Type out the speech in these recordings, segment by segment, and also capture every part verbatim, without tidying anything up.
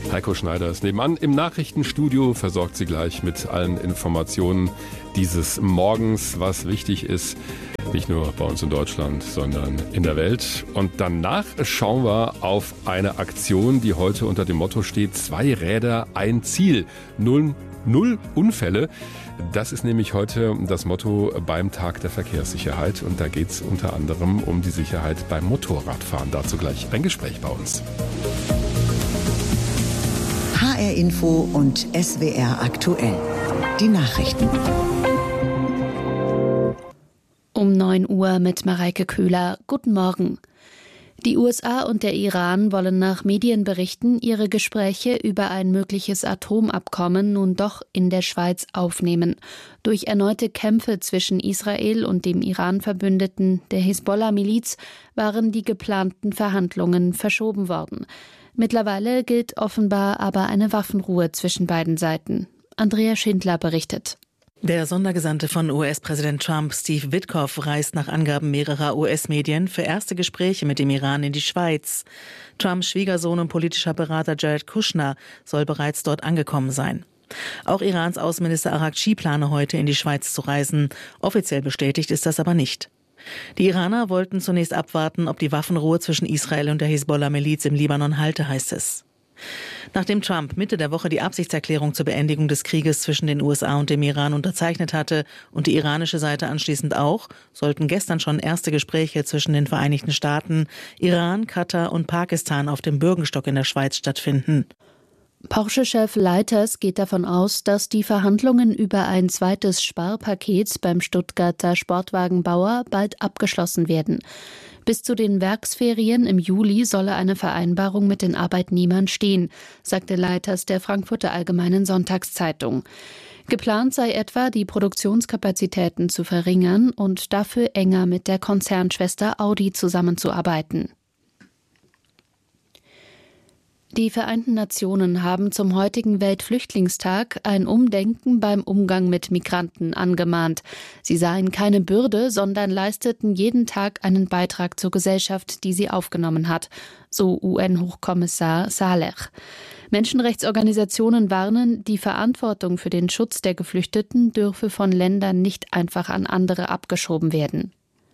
Heiko Schneider ist nebenan im Nachrichtenstudio, versorgt Sie gleich mit allen Informationen dieses Morgens, was wichtig ist. Nicht nur bei uns in Deutschland, sondern in der Welt. Und danach schauen wir auf eine Aktion, die heute unter dem Motto steht: Zwei Räder, ein Ziel. Null, null Unfälle. Das ist nämlich heute das Motto beim Tag der Verkehrssicherheit. Und da geht es unter anderem um die Sicherheit beim Motorradfahren. Dazu gleich ein Gespräch bei uns. H R Info und S W R aktuell. Die Nachrichten. Um neun Uhr mit Mareike Köhler. Guten Morgen. Die U S A und der Iran wollen nach Medienberichten ihre Gespräche über ein mögliches Atomabkommen nun doch in der Schweiz aufnehmen. Durch erneute Kämpfe zwischen Israel und dem Iran-Verbündeten, der Hisbollah-Miliz, waren die geplanten Verhandlungen verschoben worden. Mittlerweile gilt offenbar aber eine Waffenruhe zwischen beiden Seiten. Andrea Schindler berichtet. Der Sondergesandte von U S-Präsident Trump, Steve Witkoff, reist nach Angaben mehrerer U S-Medien für erste Gespräche mit dem Iran in die Schweiz. Trumps Schwiegersohn und politischer Berater Jared Kushner soll bereits dort angekommen sein. Auch Irans Außenminister Araghchi plane heute in die Schweiz zu reisen. Offiziell bestätigt ist das aber nicht. Die Iraner wollten zunächst abwarten, ob die Waffenruhe zwischen Israel und der Hisbollah-Miliz im Libanon halte, heißt es. Nachdem Trump Mitte der Woche die Absichtserklärung zur Beendigung des Krieges zwischen den U S A und dem Iran unterzeichnet hatte und die iranische Seite anschließend auch, sollten gestern schon erste Gespräche zwischen den Vereinigten Staaten, Iran, Katar und Pakistan auf dem Bürgenstock in der Schweiz stattfinden. Porsche-Chef Leiters geht davon aus, dass die Verhandlungen über ein zweites Sparpaket beim Stuttgarter Sportwagenbauer bald abgeschlossen werden. Bis zu den Werksferien im Juli solle eine Vereinbarung mit den Arbeitnehmern stehen, sagte Leiters der Frankfurter Allgemeinen Sonntagszeitung. Geplant sei etwa, die Produktionskapazitäten zu verringern und dafür enger mit der Konzernschwester Audi zusammenzuarbeiten. Die Vereinten Nationen haben zum heutigen Weltflüchtlingstag ein Umdenken beim Umgang mit Migranten angemahnt. Sie seien keine Bürde, sondern leisteten jeden Tag einen Beitrag zur Gesellschaft, die sie aufgenommen hat, so U N-Hochkommissar Saleh. Menschenrechtsorganisationen warnen, die Verantwortung für den Schutz der Geflüchteten dürfe von Ländern nicht einfach an andere abgeschoben werden.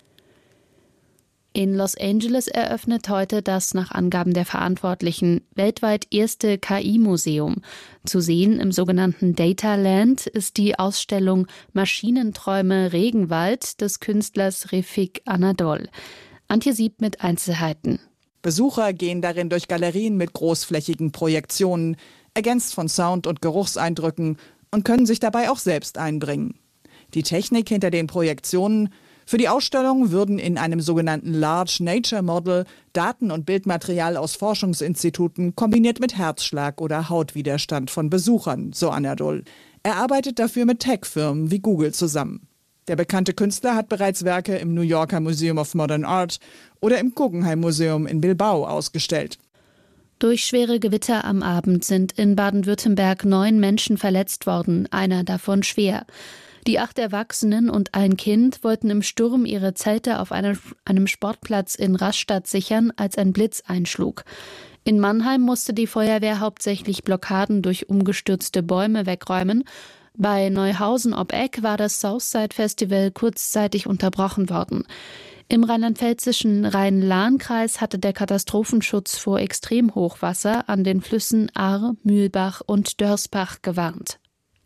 In Los Angeles eröffnet heute das nach Angaben der Verantwortlichen weltweit erste K I-Museum. Zu sehen im sogenannten Data Land ist die Ausstellung Maschinenträume Regenwald des Künstlers Refik Anadol. Antje Sieb mit Einzelheiten. Besucher gehen darin durch Galerien mit großflächigen Projektionen, ergänzt von Sound- und Geruchseindrücken, und können sich dabei auch selbst einbringen. Die Technik hinter den Projektionen: Für die Ausstellung würden in einem sogenannten Large Nature Model Daten und Bildmaterial aus Forschungsinstituten kombiniert mit Herzschlag oder Hautwiderstand von Besuchern, so Anadol. Er arbeitet dafür mit Tech-Firmen wie Google zusammen. Der bekannte Künstler hat bereits Werke im New Yorker Museum of Modern Art oder im Guggenheim Museum in Bilbao ausgestellt. Durch schwere Gewitter am Abend sind in Baden-Württemberg neun Menschen verletzt worden, einer davon schwer. Die acht Erwachsenen und ein Kind wollten im Sturm ihre Zelte auf einem, einem Sportplatz in Rastatt sichern, als ein Blitz einschlug. In Mannheim musste die Feuerwehr hauptsächlich Blockaden durch umgestürzte Bäume wegräumen. Bei Neuhausen ob Eck war das Southside Festival kurzzeitig unterbrochen worden. Im rheinland-pfälzischen Rhein-Lahn-Kreis hatte der Katastrophenschutz vor Extremhochwasser an den Flüssen Ahr, Mühlbach und Dörsbach gewarnt.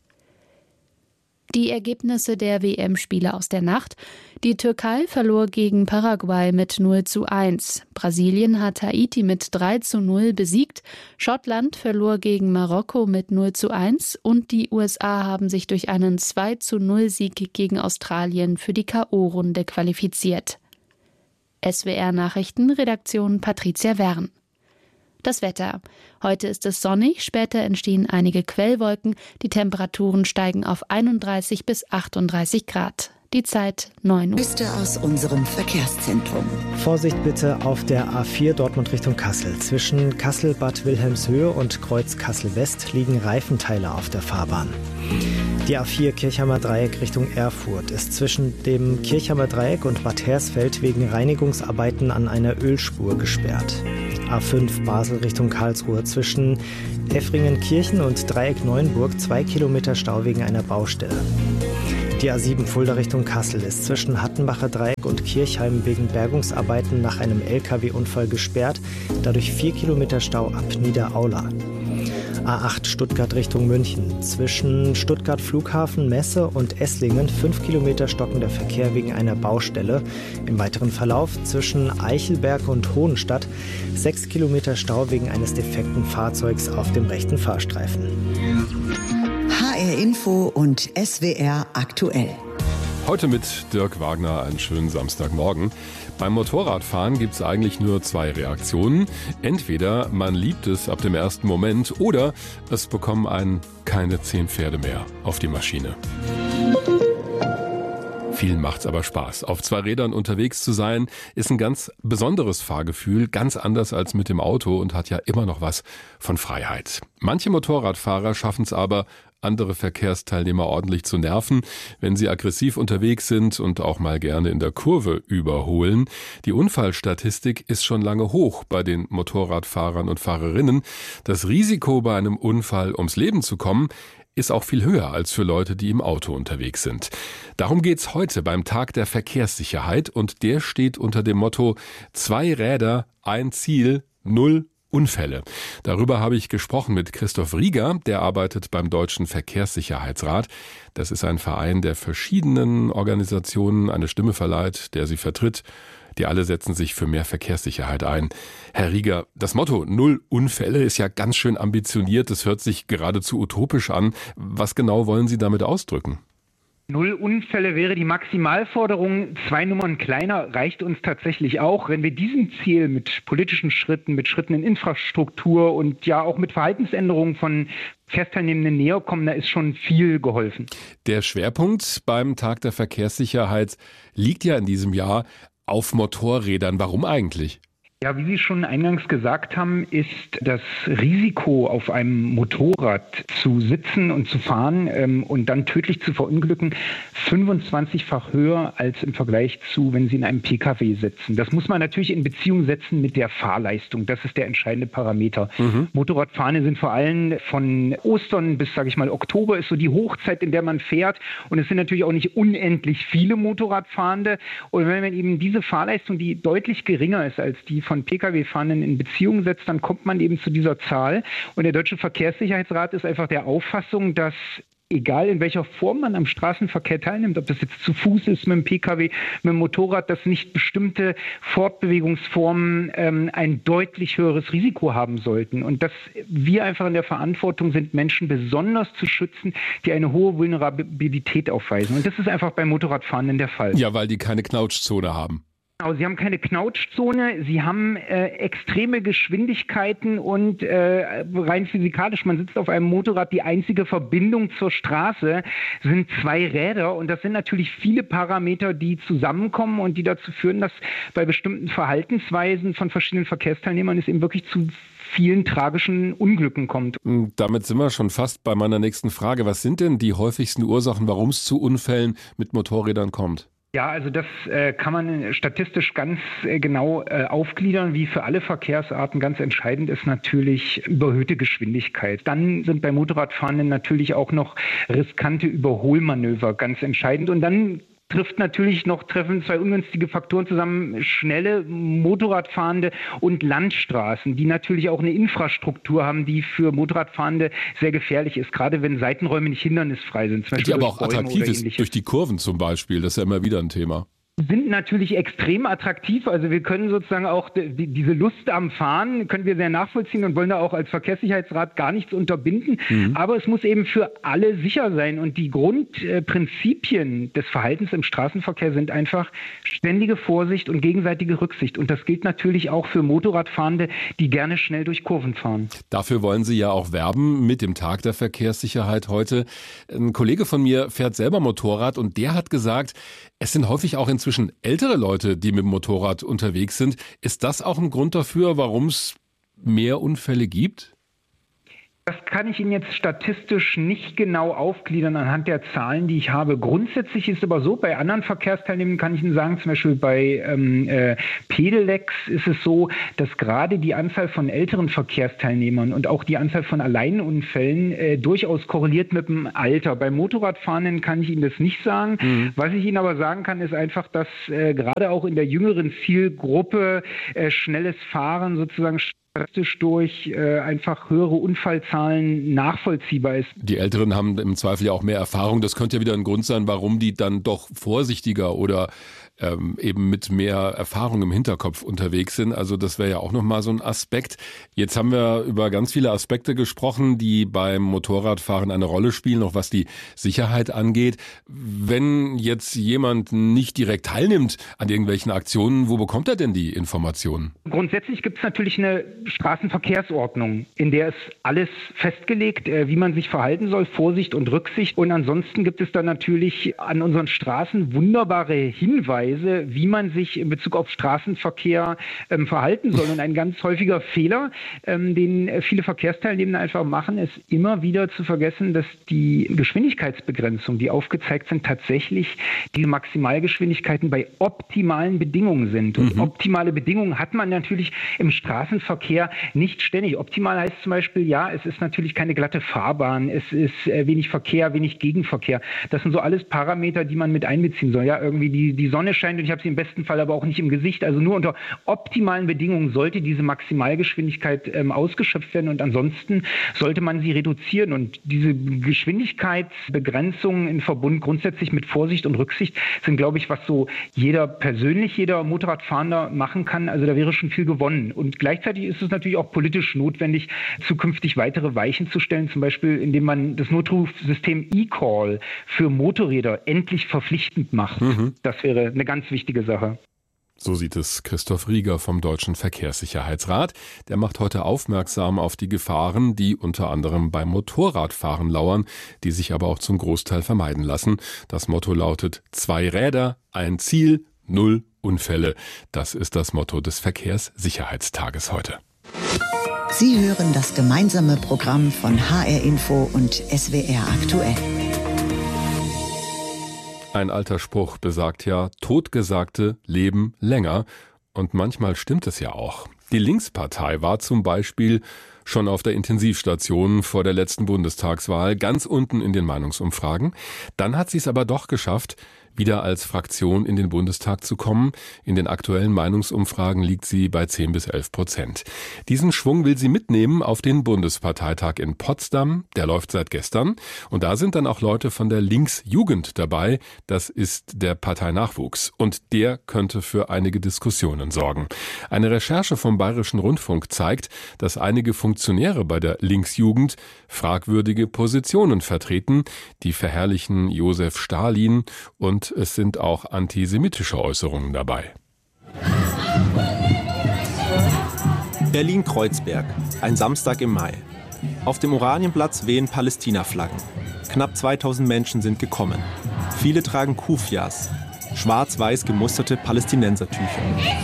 Die Ergebnisse der W M-Spiele aus der Nacht. Die Türkei verlor gegen Paraguay mit null zu eins. Brasilien hat Haiti mit drei zu null besiegt. Schottland verlor gegen Marokko mit null zu eins. Und die U S A haben sich durch einen zwei zu null Sieg gegen Australien für die K O-Runde qualifiziert. S W R-Nachrichten, Redaktion Patricia Wern. Das Wetter. Heute ist es sonnig, später entstehen einige Quellwolken. Die Temperaturen steigen auf einunddreißig bis achtunddreißig Grad. Die Zeit neun Uhr. Grüße aus unserem Verkehrszentrum. Vorsicht bitte auf der A vier Dortmund Richtung Kassel. Zwischen Kassel-Bad Wilhelmshöhe und Kreuz Kassel-West liegen Reifenteile auf der Fahrbahn. Die A vier Kirchheimer Dreieck Richtung Erfurt ist zwischen dem Kirchheimer Dreieck und Bad Hersfeld wegen Reinigungsarbeiten an einer Ölspur gesperrt. A fünf Basel Richtung Karlsruhe zwischen Effringen-Kirchen und Dreieck Neuenburg zwei Kilometer Stau wegen einer Baustelle. Die A sieben Fulda Richtung Kassel ist zwischen Hattenbacher Dreieck und Kirchheim wegen Bergungsarbeiten nach einem L K W-Unfall gesperrt, dadurch vier Kilometer Stau ab Niederaula. A acht Stuttgart Richtung München. Zwischen Stuttgart Flughafen, Messe und Esslingen fünf Kilometer stockender Verkehr wegen einer Baustelle. Im weiteren Verlauf zwischen Eichelberg und Hohenstadt sechs Kilometer Stau wegen eines defekten Fahrzeugs auf dem rechten Fahrstreifen. H R Info und S W R aktuell. Heute mit Dirk Wagner einen schönen Samstagmorgen. Beim Motorradfahren gibt es eigentlich nur zwei Reaktionen. Entweder man liebt es ab dem ersten Moment oder es bekommen einen keine zehn Pferde mehr auf die Maschine. Vielen macht's aber Spaß. Auf zwei Rädern unterwegs zu sein, ist ein ganz besonderes Fahrgefühl, ganz anders als mit dem Auto und hat ja immer noch was von Freiheit. Manche Motorradfahrer schaffen es aber, andere Verkehrsteilnehmer ordentlich zu nerven, wenn sie aggressiv unterwegs sind und auch mal gerne in der Kurve überholen. Die Unfallstatistik ist schon lange hoch bei den Motorradfahrern und Fahrerinnen. Das Risiko, bei einem Unfall ums Leben zu kommen, ist auch viel höher als für Leute, die im Auto unterwegs sind. Darum geht's heute beim Tag der Verkehrssicherheit und der steht unter dem Motto Zwei Räder, ein Ziel, null Unfälle. Darüber habe ich gesprochen mit Christoph Rieger, der arbeitet beim Deutschen Verkehrssicherheitsrat. Das ist ein Verein, der verschiedenen Organisationen eine Stimme verleiht, der sie vertritt. Die alle setzen sich für mehr Verkehrssicherheit ein. Herr Rieger, das Motto Null Unfälle ist ja ganz schön ambitioniert. Das hört sich geradezu utopisch an. Was genau wollen Sie damit ausdrücken? Null Unfälle wäre die Maximalforderung. Zwei Nummern kleiner reicht uns tatsächlich auch. Wenn wir diesem Ziel mit politischen Schritten, mit Schritten in Infrastruktur und ja auch mit Verhaltensänderungen von Verkehrsteilnehmenden näher kommen, da ist schon viel geholfen. Der Schwerpunkt beim Tag der Verkehrssicherheit liegt ja in diesem Jahr auf Motorrädern. Warum eigentlich? Ja, wie Sie schon eingangs gesagt haben, ist das Risiko, auf einem Motorrad zu sitzen und zu fahren ähm, und dann tödlich zu verunglücken, fünfundzwanzigfach höher als im Vergleich zu, wenn Sie in einem Pkw sitzen. Das muss man natürlich in Beziehung setzen mit der Fahrleistung. Das ist der entscheidende Parameter. Mhm. Motorradfahrende sind vor allem von Ostern bis, sage ich mal, Oktober ist so die Hochzeit, in der man fährt. Und es sind natürlich auch nicht unendlich viele Motorradfahrende. Und wenn man eben diese Fahrleistung, die deutlich geringer ist als die von Pkw-Fahrenden in Beziehung setzt, dann kommt man eben zu dieser Zahl. Und der Deutsche Verkehrssicherheitsrat ist einfach der Auffassung, dass egal in welcher Form man am Straßenverkehr teilnimmt, ob das jetzt zu Fuß ist, mit dem Pkw, mit dem Motorrad, dass nicht bestimmte Fortbewegungsformen ähm, ein deutlich höheres Risiko haben sollten. Und dass wir einfach in der Verantwortung sind, Menschen besonders zu schützen, die eine hohe Vulnerabilität aufweisen. Und das ist einfach beim Motorradfahrenden der Fall. Ja, weil die keine Knautschzone haben. Genau, sie haben keine Knautschzone, sie haben äh, extreme Geschwindigkeiten und äh, rein physikalisch, man sitzt auf einem Motorrad, die einzige Verbindung zur Straße sind zwei Räder und das sind natürlich viele Parameter, die zusammenkommen und die dazu führen, dass bei bestimmten Verhaltensweisen von verschiedenen Verkehrsteilnehmern es eben wirklich zu vielen tragischen Unglücken kommt. Damit sind wir schon fast bei meiner nächsten Frage. Was sind denn die häufigsten Ursachen, warum es zu Unfällen mit Motorrädern kommt? Ja, also das äh, kann man statistisch ganz äh, genau äh, aufgliedern, wie für alle Verkehrsarten. Ganz entscheidend ist natürlich überhöhte Geschwindigkeit. Dann sind bei Motorradfahrenden natürlich auch noch riskante Überholmanöver ganz entscheidend. Und dann trifft natürlich noch, treffen zwei ungünstige Faktoren zusammen, schnelle Motorradfahrende und Landstraßen, die natürlich auch eine Infrastruktur haben, die für Motorradfahrende sehr gefährlich ist, gerade wenn Seitenräume nicht hindernisfrei sind. Zum Beispiel die aber auch attraktiv ist, durch die Kurven zum Beispiel, das ist ja immer wieder ein Thema. Sind natürlich extrem attraktiv. Also wir können sozusagen auch die, diese Lust am Fahren, können wir sehr nachvollziehen und wollen da auch als Verkehrssicherheitsrat gar nichts unterbinden. Mhm. Aber es muss eben für alle sicher sein. Und die Grundprinzipien des Verhaltens im Straßenverkehr sind einfach ständige Vorsicht und gegenseitige Rücksicht. Und das gilt natürlich auch für Motorradfahrende, die gerne schnell durch Kurven fahren. Dafür wollen Sie ja auch werben mit dem Tag der Verkehrssicherheit heute. Ein Kollege von mir fährt selber Motorrad und der hat gesagt, es sind häufig auch inzwischen ältere Leute, die mit dem Motorrad unterwegs sind. Ist das auch ein Grund dafür, warum es mehr Unfälle gibt? Das kann ich Ihnen jetzt statistisch nicht genau aufgliedern anhand der Zahlen, die ich habe. Grundsätzlich ist es aber so, bei anderen Verkehrsteilnehmern kann ich Ihnen sagen, zum Beispiel bei ähm, äh, Pedelecs ist es so, dass gerade die Anzahl von älteren Verkehrsteilnehmern und auch die Anzahl von Alleinunfällen äh, durchaus korreliert mit dem Alter. Bei Motorradfahrenden kann ich Ihnen das nicht sagen. Mhm. Was ich Ihnen aber sagen kann, ist einfach, dass äh, gerade auch in der jüngeren Zielgruppe äh, schnelles Fahren sozusagen durch äh, einfach höhere Unfallzahlen nachvollziehbar ist. Die Älteren haben im Zweifel ja auch mehr Erfahrung. Das könnte ja wieder ein Grund sein, warum die dann doch vorsichtiger oder ähm, eben mit mehr Erfahrung im Hinterkopf unterwegs sind. Also das wäre ja auch nochmal so ein Aspekt. Jetzt haben wir über ganz viele Aspekte gesprochen, die beim Motorradfahren eine Rolle spielen, auch was die Sicherheit angeht. Wenn jetzt jemand nicht direkt teilnimmt an irgendwelchen Aktionen, wo bekommt er denn die Informationen? Grundsätzlich gibt es natürlich eine Straßenverkehrsordnung, in der ist alles festgelegt, wie man sich verhalten soll, Vorsicht und Rücksicht. Und ansonsten gibt es dann natürlich an unseren Straßen wunderbare Hinweise, wie man sich in Bezug auf Straßenverkehr ähm, verhalten soll. Und ein ganz häufiger Fehler, ähm, den viele Verkehrsteilnehmende einfach machen, ist immer wieder zu vergessen, dass die Geschwindigkeitsbegrenzung, die aufgezeigt sind, tatsächlich die Maximalgeschwindigkeiten bei optimalen Bedingungen sind. Und mhm. optimale Bedingungen hat man natürlich im Straßenverkehr nicht ständig. Optimal heißt zum Beispiel, ja, es ist natürlich keine glatte Fahrbahn, es ist äh, wenig Verkehr, wenig Gegenverkehr. Das sind so alles Parameter, die man mit einbeziehen soll. Ja, irgendwie die, die Sonne scheint und ich habe sie im besten Fall aber auch nicht im Gesicht. Also nur unter optimalen Bedingungen sollte diese Maximalgeschwindigkeit ähm, ausgeschöpft werden und ansonsten sollte man sie reduzieren. Und diese Geschwindigkeitsbegrenzungen in Verbund grundsätzlich mit Vorsicht und Rücksicht sind, glaube ich, was so jeder persönlich, jeder Motorradfahrender machen kann. Also da wäre schon viel gewonnen. Und gleichzeitig ist es natürlich auch politisch notwendig, zukünftig weitere Weichen zu stellen, zum Beispiel indem man das Notrufsystem eCall für Motorräder endlich verpflichtend macht. Mhm. Das wäre eine ganz wichtige Sache. So sieht es Christoph Rieger vom Deutschen Verkehrssicherheitsrat. Der macht heute aufmerksam auf die Gefahren, die unter anderem beim Motorradfahren lauern, die sich aber auch zum Großteil vermeiden lassen. Das Motto lautet: Zwei Räder, ein Ziel, null Unfälle. Das ist das Motto des Verkehrssicherheitstages heute. Sie hören das gemeinsame Programm von H R Info und S W R aktuell. Ein alter Spruch besagt ja, Totgesagte leben länger. Und manchmal stimmt es ja auch. Die Linkspartei war zum Beispiel schon auf der Intensivstation vor der letzten Bundestagswahl ganz unten in den Meinungsumfragen. Dann hat sie es aber doch geschafft, wieder als Fraktion in den Bundestag zu kommen. In den aktuellen Meinungsumfragen liegt sie bei zehn bis elf Prozent. Diesen Schwung will sie mitnehmen auf den Bundesparteitag in Potsdam. Der läuft seit gestern. Und da sind dann auch Leute von der Linksjugend dabei. Das ist der Parteinachwuchs. Und der könnte für einige Diskussionen sorgen. Eine Recherche vom Bayerischen Rundfunk zeigt, dass einige Funktionäre bei der Linksjugend fragwürdige Positionen vertreten. Die verherrlichen Josef Stalin und es sind auch antisemitische Äußerungen dabei. Berlin-Kreuzberg, ein Samstag im Mai. Auf dem Oranienplatz wehen Palästina-Flaggen. Knapp zweitausend Menschen sind gekommen. Viele tragen Kufias, schwarz-weiß gemusterte Palästinensertücher.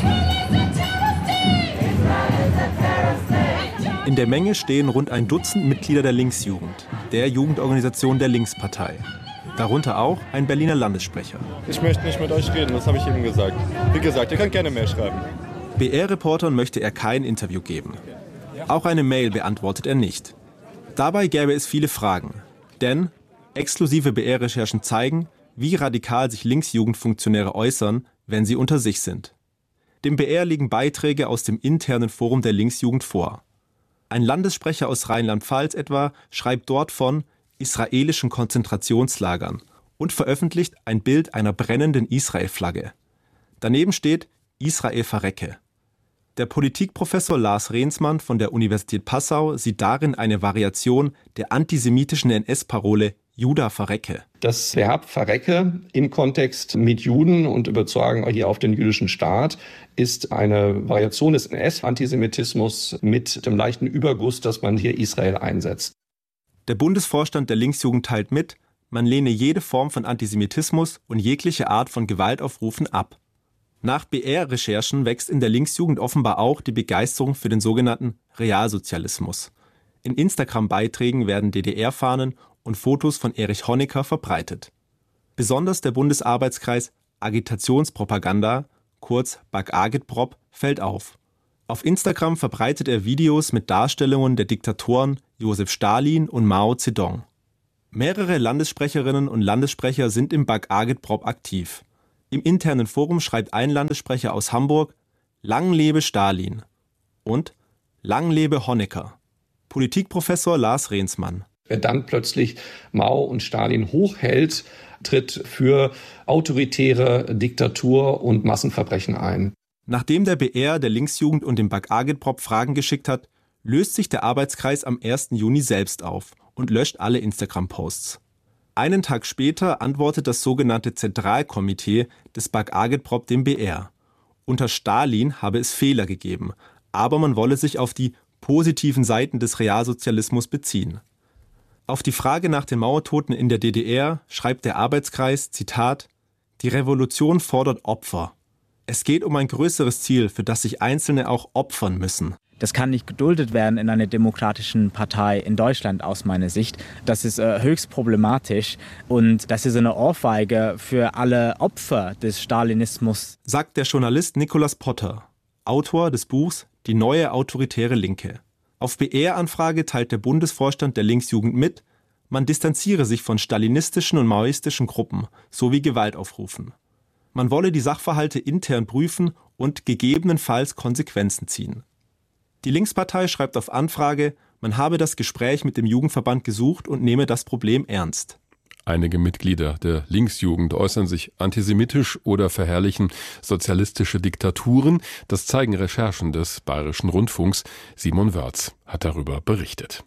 In der Menge stehen rund ein Dutzend Mitglieder der Linksjugend, der Jugendorganisation der Linkspartei. Darunter auch ein Berliner Landessprecher. Ich möchte nicht mit euch reden, das habe ich eben gesagt. Wie gesagt, ihr könnt gerne mehr schreiben. B R-Reportern möchte er kein Interview geben. Auch eine Mail beantwortet er nicht. Dabei gäbe es viele Fragen. Denn exklusive B R-Recherchen zeigen, wie radikal sich Linksjugendfunktionäre äußern, wenn sie unter sich sind. Dem B R liegen Beiträge aus dem internen Forum der Linksjugend vor. Ein Landessprecher aus Rheinland-Pfalz etwa schreibt dort von israelischen Konzentrationslagern und veröffentlicht ein Bild einer brennenden Israel-Flagge. Daneben steht Israel verrecke. Der Politikprofessor Lars Rehnsmann von der Universität Passau sieht darin eine Variation der antisemitischen N S-Parole Juda verrecke. Das Verb verrecke im Kontext mit Juden und übertragen hier auf den jüdischen Staat ist eine Variation des N S-Antisemitismus mit dem leichten Überguss, dass man hier Israel einsetzt. Der Bundesvorstand der Linksjugend teilt mit, man lehne jede Form von Antisemitismus und jegliche Art von Gewaltaufrufen ab. Nach B R-Recherchen wächst in der Linksjugend offenbar auch die Begeisterung für den sogenannten Realsozialismus. In Instagram-Beiträgen werden D D R-Fahnen und Fotos von Erich Honecker verbreitet. Besonders der Bundesarbeitskreis Agitationspropaganda, kurz BAG-Agitprop, fällt auf. Auf Instagram verbreitet er Videos mit Darstellungen der Diktatoren Josef Stalin und Mao Zedong. Mehrere Landessprecherinnen und Landessprecher sind im BAG-Agitprop aktiv. Im internen Forum schreibt ein Landessprecher aus Hamburg: Lang lebe Stalin und Lang lebe Honecker. Politikprofessor Lars Rehnsmann. Wer dann plötzlich Mao und Stalin hochhält, tritt für autoritäre Diktatur und Massenverbrechen ein. Nachdem der B R der Linksjugend und dem BAG-Agitprop Fragen geschickt hat, löst sich der Arbeitskreis am ersten Juni selbst auf und löscht alle Instagram-Posts. Einen Tag später antwortet das sogenannte Zentralkomitee des BAG-Agitprop dem B R. Unter Stalin habe es Fehler gegeben, aber man wolle sich auf die positiven Seiten des Realsozialismus beziehen. Auf die Frage nach den Mauertoten in der D D R schreibt der Arbeitskreis, Zitat, die Revolution fordert Opfer. Es geht um ein größeres Ziel, für das sich Einzelne auch opfern müssen. Das kann nicht geduldet werden in einer demokratischen Partei in Deutschland aus meiner Sicht. Das ist äh, höchst problematisch und das ist eine Ohrfeige für alle Opfer des Stalinismus, sagt der Journalist Nicolas Potter, Autor des Buchs Die neue autoritäre Linke. Auf B R-Anfrage teilt der Bundesvorstand der Linksjugend mit, man distanziere sich von stalinistischen und maoistischen Gruppen sowie Gewaltaufrufen. Man wolle die Sachverhalte intern prüfen und gegebenenfalls Konsequenzen ziehen. Die Linkspartei schreibt auf Anfrage, man habe das Gespräch mit dem Jugendverband gesucht und nehme das Problem ernst. Einige Mitglieder der Linksjugend äußern sich antisemitisch oder verherrlichen sozialistische Diktaturen. Das zeigen Recherchen des Bayerischen Rundfunks. Simon Wörz hat darüber berichtet.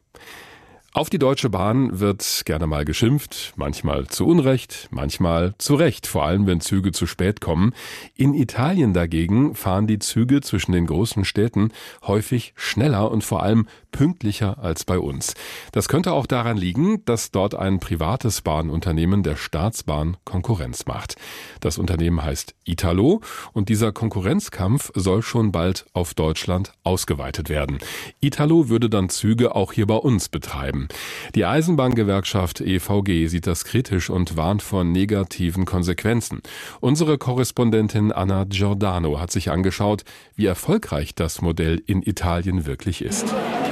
Auf die Deutsche Bahn wird gerne mal geschimpft, manchmal zu Unrecht, manchmal zu Recht, vor allem wenn Züge zu spät kommen. In Italien dagegen fahren die Züge zwischen den großen Städten häufig schneller und vor allem pünktlicher als bei uns. Das könnte auch daran liegen, dass dort ein privates Bahnunternehmen der Staatsbahn Konkurrenz macht. Das Unternehmen heißt Italo und dieser Konkurrenzkampf soll schon bald auf Deutschland ausgeweitet werden. Italo würde dann Züge auch hier bei uns betreiben. Die Eisenbahngewerkschaft E V G sieht das kritisch und warnt vor negativen Konsequenzen. Unsere Korrespondentin Anna Giordano hat sich angeschaut, wie erfolgreich das Modell in Italien wirklich ist.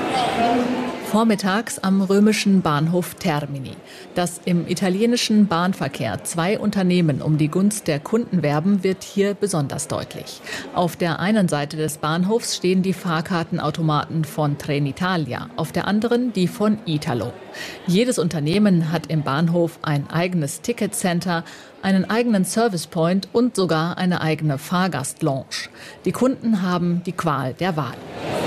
Vormittags am römischen Bahnhof Termini. Dass im italienischen Bahnverkehr zwei Unternehmen um die Gunst der Kunden werben, wird hier besonders deutlich. Auf der einen Seite des Bahnhofs stehen die Fahrkartenautomaten von Trenitalia, auf der anderen die von Italo. Jedes Unternehmen hat im Bahnhof ein eigenes Ticketcenter, einen eigenen Servicepoint und sogar eine eigene Fahrgastlounge. Die Kunden haben die Qual der Wahl.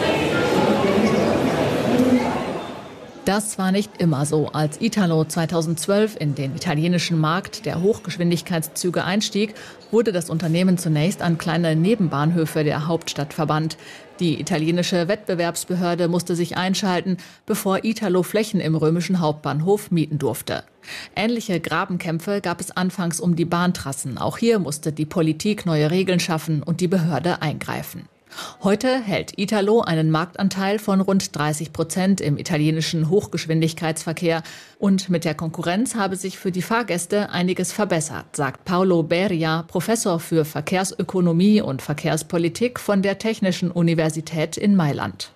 Das war nicht immer so. Als Italo zweitausendzwölf in den italienischen Markt der Hochgeschwindigkeitszüge einstieg, wurde das Unternehmen zunächst an kleine Nebenbahnhöfe der Hauptstadt verbannt. Die italienische Wettbewerbsbehörde musste sich einschalten, bevor Italo Flächen im römischen Hauptbahnhof mieten durfte. Ähnliche Grabenkämpfe gab es anfangs um die Bahntrassen. Auch hier musste die Politik neue Regeln schaffen und die Behörde eingreifen. Heute hält Italo einen Marktanteil von rund dreißig Prozent im italienischen Hochgeschwindigkeitsverkehr. Und mit der Konkurrenz habe sich für die Fahrgäste einiges verbessert, sagt Paolo Beria, Professor für Verkehrsökonomie und Verkehrspolitik von der Technischen Universität in Mailand.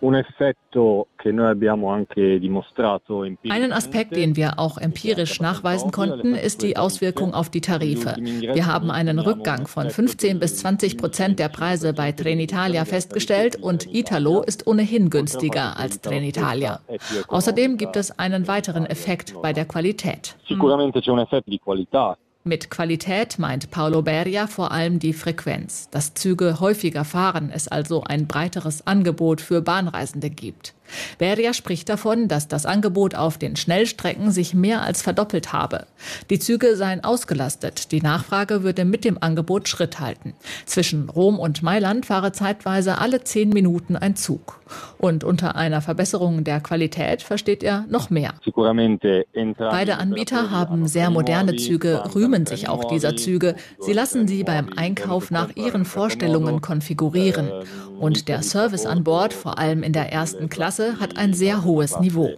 Einen Aspekt, den wir auch empirisch nachweisen konnten, ist die Auswirkung auf die Tarife. Wir haben einen Rückgang von fünfzehn bis zwanzig Prozent der Preise bei Trenitalia festgestellt und Italo ist ohnehin günstiger als Trenitalia. Außerdem gibt es einen weiteren Effekt bei der Qualität. Mit Qualität meint Paolo Beria vor allem die Frequenz. Dass Züge häufiger fahren, es also ein breiteres Angebot für Bahnreisende gibt. Beria spricht davon, dass das Angebot auf den Schnellstrecken sich mehr als verdoppelt habe. Die Züge seien ausgelastet, die Nachfrage würde mit dem Angebot Schritt halten. Zwischen Rom und Mailand fahre zeitweise alle zehn Minuten ein Zug. Und unter einer Verbesserung der Qualität versteht er noch mehr. Beide Anbieter haben sehr moderne Züge, rühmen sich auch dieser Züge. Sie lassen sie beim Einkauf nach ihren Vorstellungen konfigurieren. Und der Service an Bord, vor allem in der ersten Klasse, Klasse hat ein sehr hohes Niveau.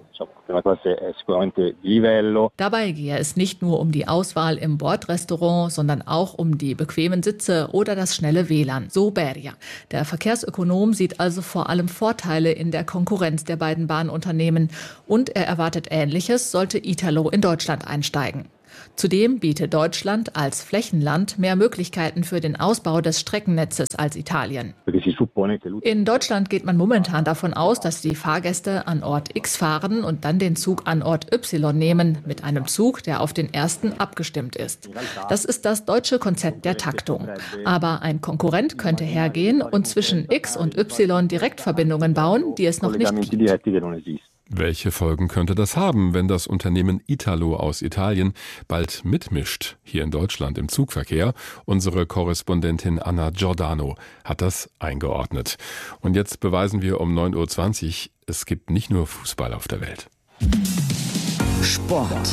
Dabei gehe es nicht nur um die Auswahl im Bordrestaurant, sondern auch um die bequemen Sitze oder das schnelle W L A N, so Beria. Der Verkehrsökonom sieht also vor allem Vorteile in der Konkurrenz der beiden Bahnunternehmen. Und er erwartet Ähnliches, sollte Italo in Deutschland einsteigen. Zudem bietet Deutschland als Flächenland mehr Möglichkeiten für den Ausbau des Streckennetzes als Italien. In Deutschland geht man momentan davon aus, dass die Fahrgäste an Ort X fahren und dann den Zug an Ort Y nehmen, mit einem Zug, der auf den ersten abgestimmt ist. Das ist das deutsche Konzept der Taktung. Aber ein Konkurrent könnte hergehen und zwischen X und Y Direktverbindungen bauen, die es noch nicht gibt. Welche Folgen könnte das haben, wenn das Unternehmen Italo aus Italien bald mitmischt hier in Deutschland im Zugverkehr? Unsere Korrespondentin Anna Giordano hat das eingeordnet. Und jetzt beweisen wir um neun Uhr zwanzig, es gibt nicht nur Fußball auf der Welt. Sport.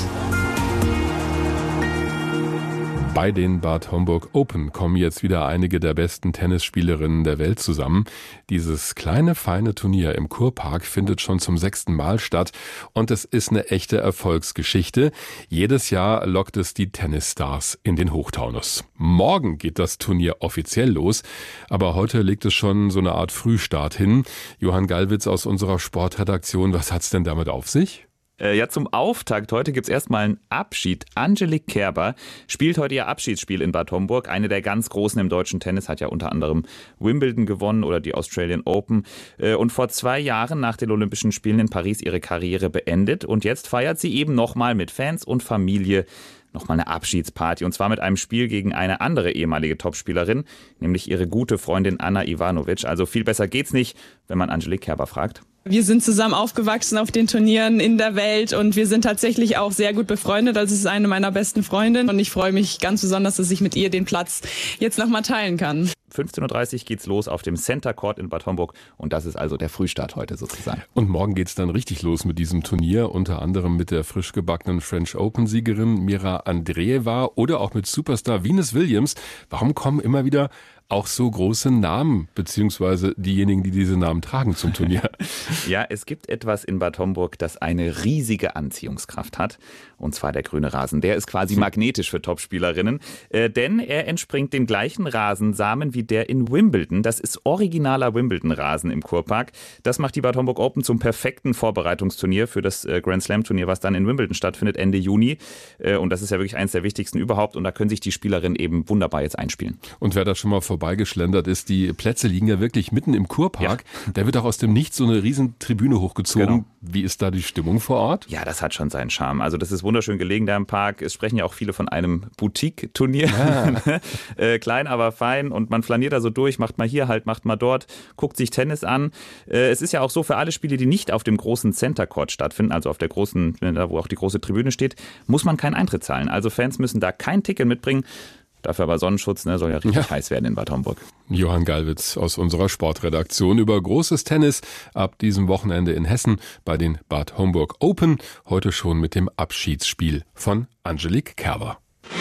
Bei den Bad Homburg Open kommen jetzt wieder einige der besten Tennisspielerinnen der Welt zusammen. Dieses kleine, feine Turnier im Kurpark findet schon zum sechsten Mal statt und es ist eine echte Erfolgsgeschichte. Jedes Jahr lockt es die Tennisstars in den Hochtaunus. Morgen geht das Turnier offiziell los, aber heute legt es schon so eine Art Frühstart hin. Johann Gallwitz aus unserer Sportredaktion, was hat's denn damit auf sich? Ja, zum Auftakt heute gibt's erstmal einen Abschied. Angelique Kerber spielt heute ihr Abschiedsspiel in Bad Homburg. Eine der ganz Großen im deutschen Tennis, hat ja unter anderem Wimbledon gewonnen oder die Australian Open. Und vor zwei Jahren nach den Olympischen Spielen in Paris ihre Karriere beendet. Und jetzt feiert sie eben nochmal mit Fans und Familie nochmal eine Abschiedsparty. Und zwar mit einem Spiel gegen eine andere ehemalige Topspielerin, nämlich ihre gute Freundin Anna Ivanovic. Also viel besser geht's nicht, wenn man Angelique Kerber fragt. Wir sind zusammen aufgewachsen auf den Turnieren in der Welt und wir sind tatsächlich auch sehr gut befreundet. Also es ist eine meiner besten Freundinnen und ich freue mich ganz besonders, dass ich mit ihr den Platz jetzt nochmal teilen kann. fünfzehn Uhr dreißig geht's los auf dem Center Court in Bad Homburg und das ist also der Frühstart heute sozusagen. Und morgen geht's dann richtig los mit diesem Turnier, unter anderem mit der frisch gebackenen French Open-Siegerin Mira Andreeva oder auch mit Superstar Venus Williams. Warum kommen immer wieder auch so große Namen, beziehungsweise diejenigen, die diese Namen tragen zum Turnier? Ja, es gibt etwas in Bad Homburg, das eine riesige Anziehungskraft hat. Und zwar der grüne Rasen. Der ist quasi magnetisch für Topspielerinnen, äh, denn er entspringt dem gleichen Rasensamen wie der in Wimbledon. Das ist originaler Wimbledon-Rasen im Kurpark. Das macht die Bad Homburg Open zum perfekten Vorbereitungsturnier für das äh, Grand Slam-Turnier, was dann in Wimbledon stattfindet, Ende Juni. Äh, und das ist ja wirklich eines der wichtigsten überhaupt. Und da können sich die Spielerinnen eben wunderbar jetzt einspielen. Und wer da schon mal vorbeigeschlendert ist, die Plätze liegen ja wirklich mitten im Kurpark. Ja. Da wird auch aus dem Nichts so eine riesen Tribüne hochgezogen. Genau. Wie ist da die Stimmung vor Ort? Ja, das hat schon seinen Charme. Also das ist wunderschön gelegen da im Park. Es sprechen ja auch viele von einem Boutique-Turnier. Ja. äh, klein, aber fein. Und man flaniert da so durch, macht mal hier halt, macht mal dort, guckt sich Tennis an. Äh, es ist ja auch so, für alle Spiele, die nicht auf dem großen Center Court stattfinden, also auf der großen, da wo auch die große Tribüne steht, muss man keinen Eintritt zahlen. Also Fans müssen da kein Ticket mitbringen. Dafür aber Sonnenschutz, ne, soll ja richtig ja. heiß werden in Bad Homburg. Johann Gallwitz aus unserer Sportredaktion über großes Tennis ab diesem Wochenende in Hessen bei den Bad Homburg Open. Heute schon mit dem Abschiedsspiel von Angelique Kerber.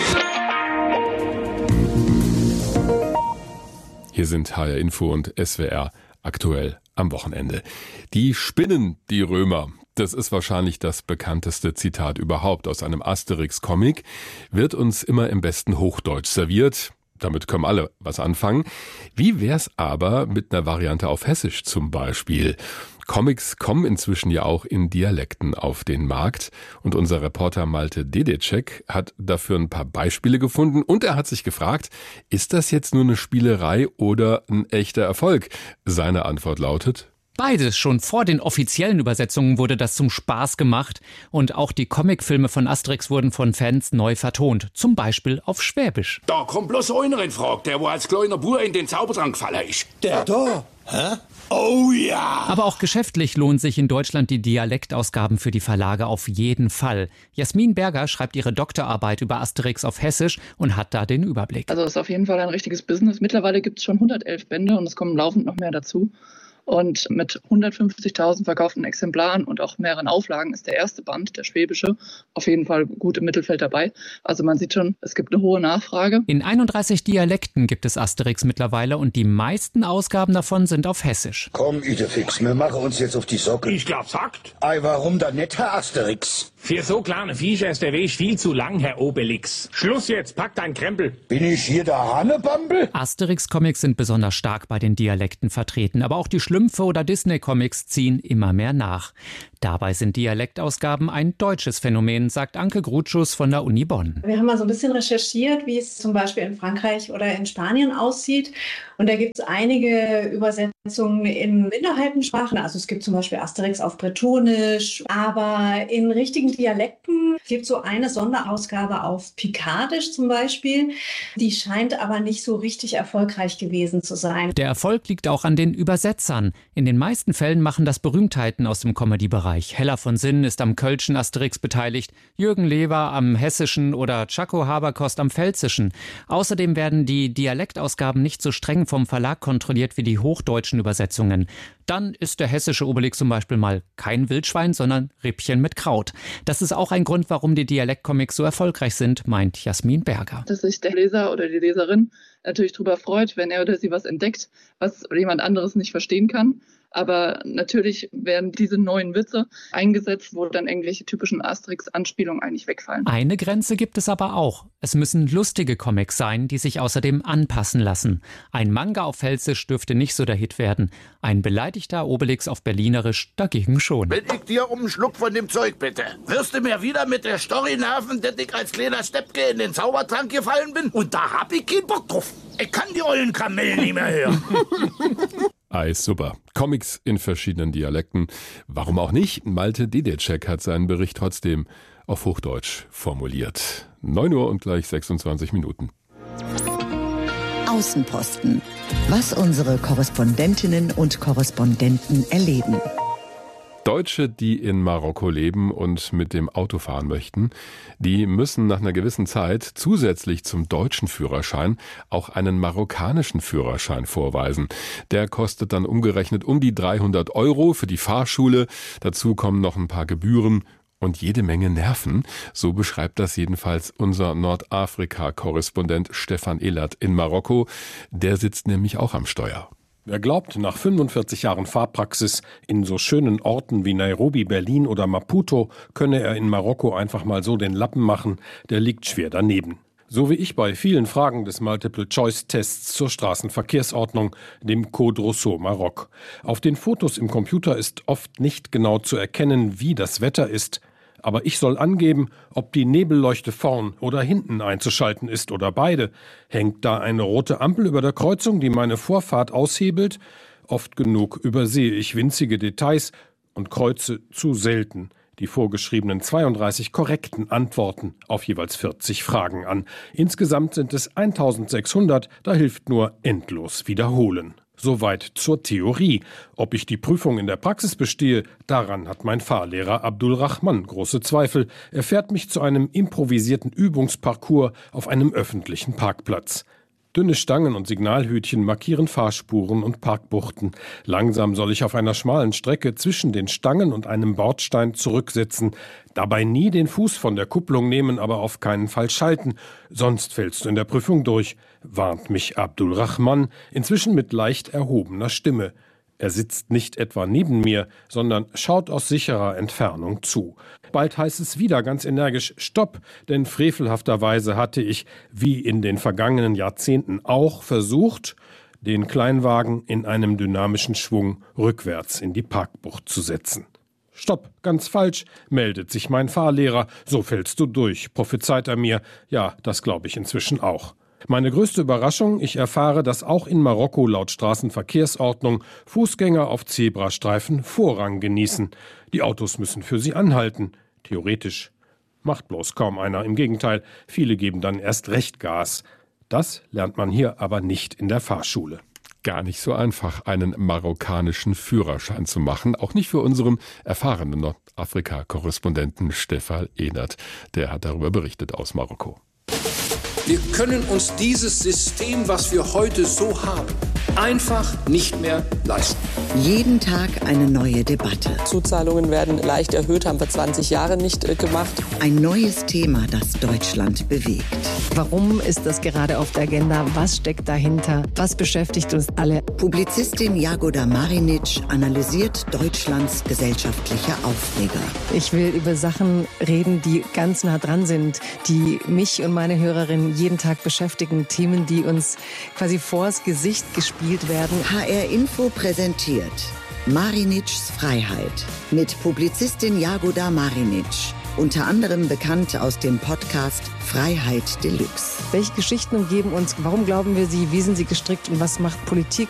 Hier sind H R Info und S W R aktuell am Wochenende. Die spinnen, die Römer. Das ist wahrscheinlich das bekannteste Zitat überhaupt aus einem Asterix-Comic, wird uns immer im besten Hochdeutsch serviert. Damit können alle was anfangen. Wie wär's aber mit einer Variante auf Hessisch zum Beispiel? Comics kommen inzwischen ja auch in Dialekten auf den Markt und unser Reporter Malte Dedecek hat dafür ein paar Beispiele gefunden und er hat sich gefragt, ist das jetzt nur eine Spielerei oder ein echter Erfolg? Seine Antwort lautet: Beides. Schon vor den offiziellen Übersetzungen wurde das zum Spaß gemacht und auch die Comicfilme von Asterix wurden von Fans neu vertont, zum Beispiel auf Schwäbisch. Da kommt bloß einer in Frage, der wo als kleiner Bub in den Zaubertrank gefallen ist. Der da? Hä? Oh ja! Aber auch geschäftlich lohnt sich in Deutschland die Dialektausgaben für die Verlage auf jeden Fall. Jasmin Berger schreibt ihre Doktorarbeit über Asterix auf Hessisch und hat da den Überblick. Also es ist auf jeden Fall ein richtiges Business. Mittlerweile gibt es schon hundertelf Bände und es kommen laufend noch mehr dazu. Und mit hundertfünfzigtausend verkauften Exemplaren und auch mehreren Auflagen ist der erste Band, der schwäbische, auf jeden Fall gut im Mittelfeld dabei. Also man sieht schon, es gibt eine hohe Nachfrage. In einunddreißig Dialekten gibt es Asterix mittlerweile und die meisten Ausgaben davon sind auf Hessisch. Komm, Idefix, wir machen uns jetzt auf die Socke. Ich glaub, sagt. Ei, warum da nicht, Herr Asterix? Für so kleine Viecher ist der Weg viel zu lang, Herr Obelix. Schluss jetzt, pack dein Krempel. Bin ich hier der Hannebambel? Asterix-Comics sind besonders stark bei den Dialekten vertreten, aber auch die Schlümpfe oder Disney-Comics ziehen immer mehr nach. Dabei sind Dialektausgaben ein deutsches Phänomen, sagt Anke Grutschus von der Uni Bonn. Wir haben mal so ein bisschen recherchiert, wie es zum Beispiel in Frankreich oder in Spanien aussieht. Und da gibt es einige Übersetzungen in Minderheitensprachen. Also es gibt zum Beispiel Asterix auf Bretonisch. Aber in richtigen Dialekten gibt es so eine Sonderausgabe auf Picardisch zum Beispiel. Die scheint aber nicht so richtig erfolgreich gewesen zu sein. Der Erfolg liegt auch an den Übersetzern. In den meisten Fällen machen das Berühmtheiten aus dem Comedy-Bereich. Hella von Sinn ist am kölschen Asterix beteiligt, Jürgen Lewer am hessischen oder Chaco Haberkost am pfälzischen. Außerdem werden die Dialektausgaben nicht so streng vom Verlag kontrolliert wie die hochdeutschen Übersetzungen. Dann ist der hessische Obelix zum Beispiel mal kein Wildschwein, sondern Rippchen mit Kraut. Das ist auch ein Grund, warum die Dialektcomics so erfolgreich sind, meint Jasmin Berger. Dass sich der Leser oder die Leserin natürlich darüber freut, wenn er oder sie was entdeckt, was jemand anderes nicht verstehen kann. Aber natürlich werden diese neuen Witze eingesetzt, wo dann irgendwelche typischen Asterix-Anspielungen eigentlich wegfallen. Eine Grenze gibt es aber auch. Es müssen lustige Comics sein, die sich außerdem anpassen lassen. Ein Manga auf Pfälzisch dürfte nicht so der Hit werden. Ein beleidigter Obelix auf Berlinerisch dagegen schon. Wenn ich dir um einen Schluck von dem Zeug bitte, wirst du mir wieder mit der Story nerven, dass ich als kleiner Steppke in den Zaubertrank gefallen bin? Und da hab ich keinen Bock drauf. Ich kann die ollen Kamellen nicht mehr hören. Ei, super. Comics in verschiedenen Dialekten. Warum auch nicht? Malte Dedecek hat seinen Bericht trotzdem auf Hochdeutsch formuliert. neun Uhr und gleich sechsundzwanzig Minuten. Außenposten. Was unsere Korrespondentinnen und Korrespondenten erleben. Deutsche, die in Marokko leben und mit dem Auto fahren möchten, die müssen nach einer gewissen Zeit zusätzlich zum deutschen Führerschein auch einen marokkanischen Führerschein vorweisen. Der kostet dann umgerechnet um die dreihundert Euro für die Fahrschule. Dazu kommen noch ein paar Gebühren und jede Menge Nerven. So beschreibt das jedenfalls unser Nordafrika-Korrespondent Stefan Ehlert in Marokko. Der sitzt nämlich auch am Steuer. Wer glaubt, nach fünfundvierzig Jahren Fahrpraxis in so schönen Orten wie Nairobi, Berlin oder Maputo könne er in Marokko einfach mal so den Lappen machen, der liegt schwer daneben. So wie ich bei vielen Fragen des Multiple-Choice-Tests zur Straßenverkehrsordnung, dem Code Rousseau Marok. Auf den Fotos im Computer ist oft nicht genau zu erkennen, wie das Wetter ist. Aber ich soll angeben, ob die Nebelleuchte vorn oder hinten einzuschalten ist oder beide. Hängt da eine rote Ampel über der Kreuzung, die meine Vorfahrt aushebelt? Oft genug übersehe ich winzige Details und kreuze zu selten die vorgeschriebenen zweiunddreißig korrekten Antworten auf jeweils vierzig Fragen an. Insgesamt sind es eintausendsechshundert, da hilft nur endlos wiederholen. Soweit zur Theorie. Ob ich die Prüfung in der Praxis bestehe, daran hat mein Fahrlehrer Abdul Rahman große Zweifel. Er fährt mich zu einem improvisierten Übungsparcours auf einem öffentlichen Parkplatz. Dünne Stangen und Signalhütchen markieren Fahrspuren und Parkbuchten. Langsam soll ich auf einer schmalen Strecke zwischen den Stangen und einem Bordstein zurücksetzen. Dabei nie den Fuß von der Kupplung nehmen, aber auf keinen Fall schalten. Sonst fällst du in der Prüfung durch, warnt mich Abdul Rahman, inzwischen mit leicht erhobener Stimme. Er sitzt nicht etwa neben mir, sondern schaut aus sicherer Entfernung zu. Bald heißt es wieder ganz energisch Stopp, denn frevelhafterweise hatte ich, wie in den vergangenen Jahrzehnten auch, versucht, den Kleinwagen in einem dynamischen Schwung rückwärts in die Parkbucht zu setzen. Stopp, ganz falsch, meldet sich mein Fahrlehrer. So fällst du durch, prophezeit er mir. Ja, das glaube ich inzwischen auch. Meine größte Überraschung, ich erfahre, dass auch in Marokko laut Straßenverkehrsordnung Fußgänger auf Zebrastreifen Vorrang genießen. Die Autos müssen für sie anhalten. Theoretisch. Macht bloß kaum einer. Im Gegenteil, viele geben dann erst recht Gas. Das lernt man hier aber nicht in der Fahrschule. Gar nicht so einfach, einen marokkanischen Führerschein zu machen. Auch nicht für unseren erfahrenen Nordafrika-Korrespondenten Stefan Ehlert. Der hat darüber berichtet aus Marokko. Wir können uns dieses System, was wir heute so haben, einfach nicht mehr leisten. Jeden Tag eine neue Debatte. Zuzahlungen werden leicht erhöht, haben wir zwanzig Jahre nicht äh, gemacht. Ein neues Thema, das Deutschland bewegt. Warum ist das gerade auf der Agenda? Was steckt dahinter? Was beschäftigt uns alle? Publizistin Jagoda Marinic analysiert Deutschlands gesellschaftliche Aufreger. Ich will über Sachen reden, die ganz nah dran sind, die mich und meine Hörerinnen jeden Tag beschäftigen. Themen, die uns quasi vors Gesicht gespielt werden. H R Info präsentiert Marinics Freiheit mit Publizistin Jagoda Marinic. Unter anderem bekannt aus dem Podcast Freiheit Deluxe. Welche Geschichten umgeben uns? Warum glauben wir sie? Wie sind sie gestrickt? Und was macht Politik